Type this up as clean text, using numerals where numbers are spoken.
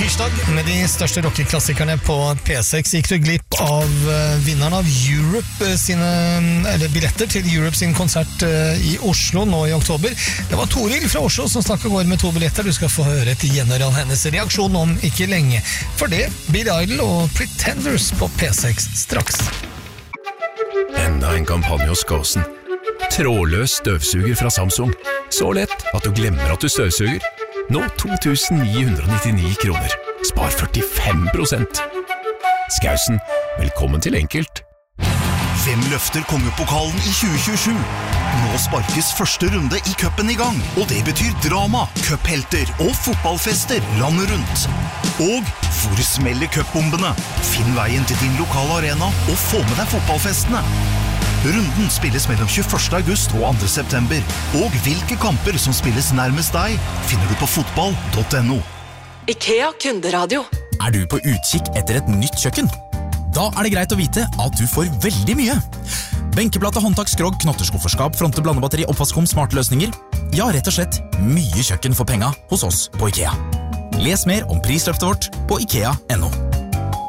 tirsdag med de største rockeklassikerne på P6 gikk du glipp av vinneren av Europe billetter til Europe sin konsert i Oslo nå i oktober. Det var Toril fra Oslo som snakket går med 2 billetter. Du skal få høre et gjenhør av hennes reaksjon om ikke lenge. For det, Billy Idol og Pretenders på P6 straks. Enda en kampanje hos Gåsen. Trådløs støvsuger fra Samsung. Så lett at du glemmer at du støvsuger. Nå 2.999 kroner. Spar 45%. Skausen, velkommen til Enkelt. Hvem løfter kongepokalen i 2027? Nå sparkes første runde i cupen i gang, og det betyr drama, cuphelter og fotballfester landet rundt. Og hvor smeller cupbombene? Finn veien til din lokale arena og få med deg fotballfestene. Runden spilles mellom 21. august og 2. september, og hvilke kamper som spilles nærmest deg, finner du på fotball.no. IKEA Kunderadio. Er du på utkikk etter et nytt kjøkken? Da er det greit å vite at du får veldig mye. Benkeplate, håndtak, skrog, knotterskufferskap, fronte, blandebatteri, oppvaskom, smarte løsninger. Ja, rett og slett mye kjøkken for penga hos oss på IKEA. Les mer om prisløftet vårt på IKEA.no.